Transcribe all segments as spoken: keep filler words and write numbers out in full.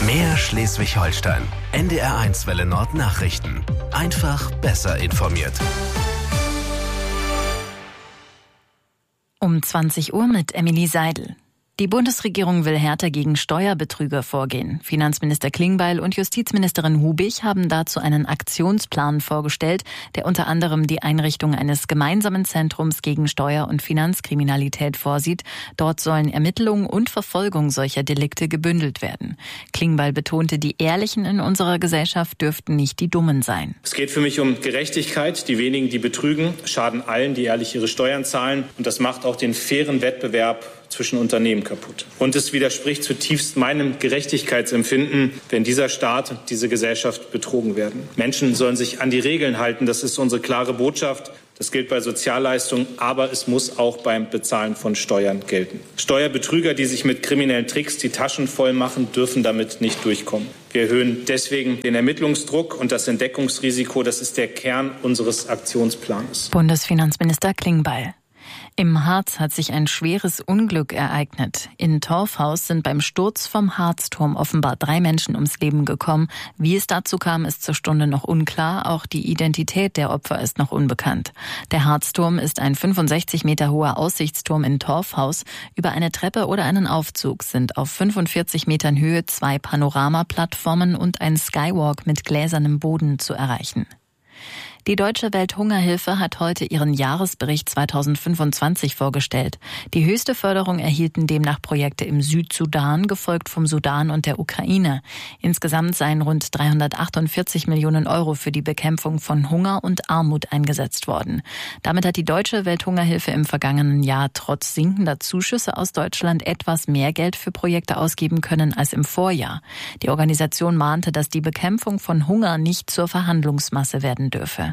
Mehr Schleswig-Holstein. N D R eins Welle Nord Nachrichten. Einfach besser informiert. Um zwanzig Uhr mit Emily Seidel. Die Bundesregierung will härter gegen Steuerbetrüger vorgehen. Finanzminister Klingbeil und Justizministerin Hubig haben dazu einen Aktionsplan vorgestellt, der unter anderem die Einrichtung eines gemeinsamen Zentrums gegen Steuer- und Finanzkriminalität vorsieht. Dort sollen Ermittlung und Verfolgung solcher Delikte gebündelt werden. Klingbeil betonte, die Ehrlichen in unserer Gesellschaft dürften nicht die Dummen sein. Es geht für mich um Gerechtigkeit. Die wenigen, die betrügen, schaden allen, die ehrlich ihre Steuern zahlen. Und das macht auch den fairen Wettbewerb zwischen Unternehmen kaputt. Und es widerspricht zutiefst meinem Gerechtigkeitsempfinden, wenn dieser Staat und diese Gesellschaft betrogen werden. Menschen sollen sich an die Regeln halten. Das ist unsere klare Botschaft. Das gilt bei Sozialleistungen, aber es muss auch beim Bezahlen von Steuern gelten. Steuerbetrüger, die sich mit kriminellen Tricks die Taschen voll machen, dürfen damit nicht durchkommen. Wir erhöhen deswegen den Ermittlungsdruck und das Entdeckungsrisiko. Das ist der Kern unseres Aktionsplans. Bundesfinanzminister Klingbeil. Im Harz hat sich ein schweres Unglück ereignet. In Torfhaus sind beim Sturz vom Harzturm offenbar drei Menschen ums Leben gekommen. Wie es dazu kam, ist zur Stunde noch unklar. Auch die Identität der Opfer ist noch unbekannt. Der Harzturm ist ein fünfundsechzig Meter hoher Aussichtsturm in Torfhaus. Über eine Treppe oder einen Aufzug sind auf fünfundvierzig Metern Höhe zwei Panoramaplattformen und ein Skywalk mit gläsernem Boden zu erreichen. Die Deutsche Welthungerhilfe hat heute ihren Jahresbericht zweitausendfünfundzwanzig vorgestellt. Die höchste Förderung erhielten demnach Projekte im Südsudan, gefolgt vom Sudan und der Ukraine. Insgesamt seien rund dreihundertachtundvierzig Millionen Euro für die Bekämpfung von Hunger und Armut eingesetzt worden. Damit hat die Deutsche Welthungerhilfe im vergangenen Jahr trotz sinkender Zuschüsse aus Deutschland etwas mehr Geld für Projekte ausgeben können als im Vorjahr. Die Organisation mahnte, dass die Bekämpfung von Hunger nicht zur Verhandlungsmasse werden dürfe.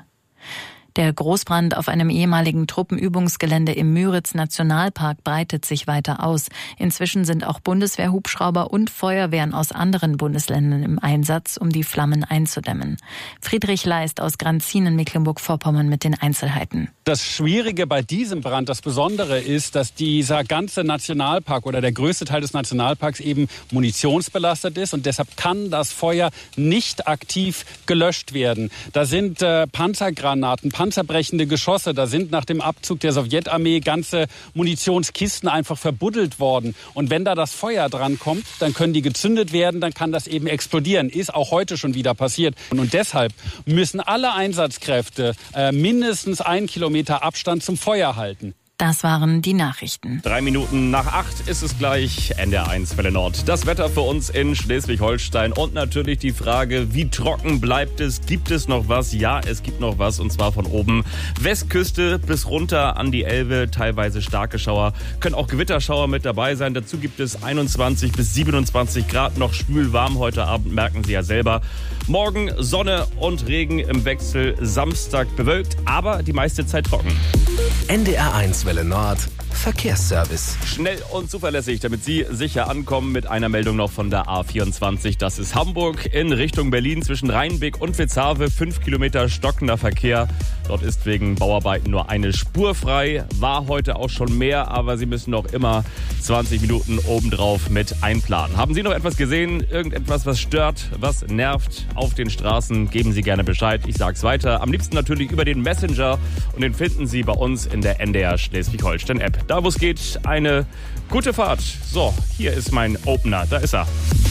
Der Großbrand auf einem ehemaligen Truppenübungsgelände im Müritz-Nationalpark breitet sich weiter aus. Inzwischen sind auch Bundeswehrhubschrauber und Feuerwehren aus anderen Bundesländern im Einsatz, um die Flammen einzudämmen. Friedrich Leist aus Granzin, Mecklenburg-Vorpommern mit den Einzelheiten. Das Schwierige bei diesem Brand, das Besondere ist, dass dieser ganze Nationalpark oder der größte Teil des Nationalparks eben munitionsbelastet ist und deshalb kann das Feuer nicht aktiv gelöscht werden. Da sind äh, Panzergranaten, panzerbrechende Geschosse, da sind nach dem Abzug der Sowjetarmee ganze Munitionskisten einfach verbuddelt worden. Und wenn da das Feuer dran kommt, dann können die gezündet werden, dann kann das eben explodieren. Ist auch heute schon wieder passiert. Und, und deshalb müssen alle Einsatzkräfte äh, mindestens einen Kilometer Abstand zum Feuer halten. Das waren die Nachrichten. Drei Minuten nach acht ist es gleich, N D R eins Welle Nord. Das Wetter für uns in Schleswig-Holstein und natürlich die Frage, wie trocken bleibt es? Gibt es noch was? Ja, es gibt noch was und zwar von oben Westküste bis runter an die Elbe. Teilweise starke Schauer, können auch Gewitterschauer mit dabei sein. Dazu gibt es einundzwanzig bis siebenundzwanzig Grad, noch schwül-warm heute Abend, merken Sie ja selber. Morgen Sonne und Regen im Wechsel, Samstag bewölkt, aber die meiste Zeit trocken. N D R eins Welle Nord Verkehrsservice. Schnell und zuverlässig, damit Sie sicher ankommen mit einer Meldung noch von der A vierundzwanzig. Das ist Hamburg in Richtung Berlin zwischen Rheinbeck und Witzhave. Fünf Kilometer stockender Verkehr. Dort ist wegen Bauarbeiten nur eine Spur frei. War heute auch schon mehr, aber Sie müssen noch immer zwanzig Minuten obendrauf mit einplanen. Haben Sie noch etwas gesehen? Irgendetwas, was stört, was nervt auf den Straßen? Geben Sie gerne Bescheid. Ich sag's weiter. Am liebsten natürlich über den Messenger. Und den finden Sie bei uns in der N D R Schleswig-Holstein-App. Da, wo es geht, eine gute Fahrt. So, hier ist mein Opener. Da ist er.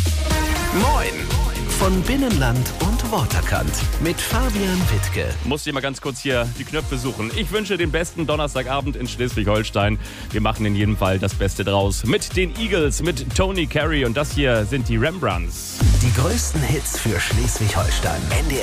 Moin von Binnenland und Waterkant mit Fabian Wittke. Musste ich mal ganz kurz hier die Knöpfe suchen. Ich wünsche den besten Donnerstagabend in Schleswig-Holstein. Wir machen in jedem Fall das Beste draus. Mit den Eagles, mit Tony Carey und das hier sind die Rembrandts. Die größten Hits für Schleswig-Holstein. N D